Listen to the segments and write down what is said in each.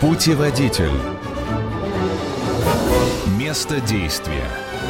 Путеводитель. Место действия.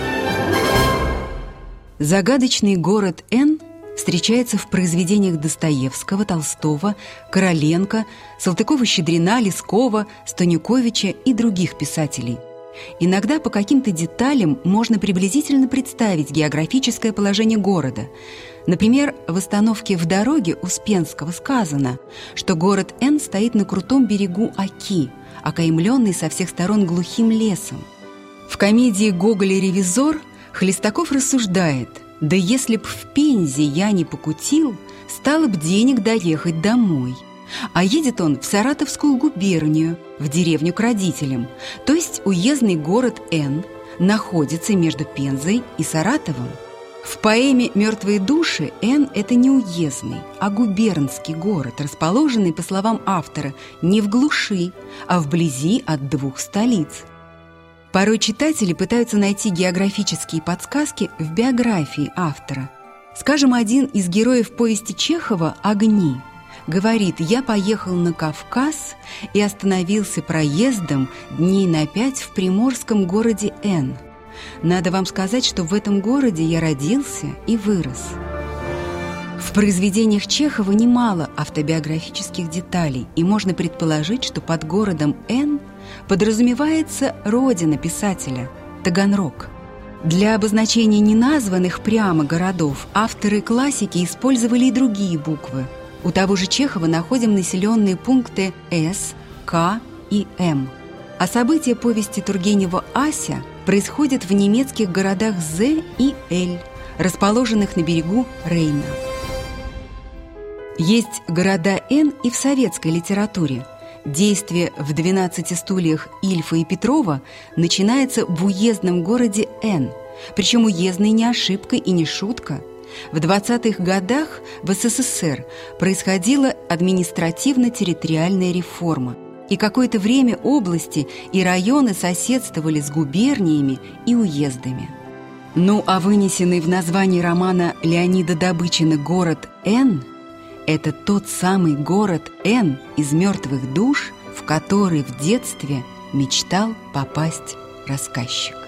Загадочный город Н встречается в произведениях Достоевского, Толстого, Короленко, Салтыкова-Щедрина, Лескова, Станюковича и других писателей. Иногда по каким-то деталям можно приблизительно представить географическое положение города. Например, в остановке «В дороге» Успенского сказано, что город Н стоит на крутом берегу Оки, окаймленный со всех сторон глухим лесом. В комедии «Гоголь и ревизор» Хлестаков рассуждает: «Да если б в Пензе я не покутил, стало б денег доехать домой». А едет он в Саратовскую губернию, в деревню к родителям, то есть уездный город Н находится между Пензой и Саратовом. В поэме «Мертвые души» Н – это не уездный, а губернский город, расположенный, по словам автора, не в глуши, а вблизи от двух столиц. Порой читатели пытаются найти географические подсказки в биографии автора. Скажем, один из героев повести Чехова «Огни» говорит: «Я поехал на Кавказ и остановился проездом дней на 5 в приморском городе Н. Надо вам сказать, что в этом городе я родился и вырос». В произведениях Чехова немало автобиографических деталей, и можно предположить, что под городом Н подразумевается родина писателя – Таганрог. Для обозначения неназванных прямо городов авторы классики использовали и другие буквы. У того же Чехова находим населенные пункты С, К и М. А события повести Тургенева «Ася» происходят в немецких городах З и Л, расположенных на берегу Рейна. Есть города Н и в советской литературе. Действие в «12 стульях» Ильфа и Петрова начинается в уездном городе Н, причем уездный не ошибка и не шутка. В 20-х годах в СССР происходила административно-территориальная реформа, и какое-то время области и районы соседствовали с губерниями и уездами. Ну а вынесенный в название романа Леонида Добычина город Н – это тот самый город Н из «Мертвых душ», в который в детстве мечтал попасть рассказчик.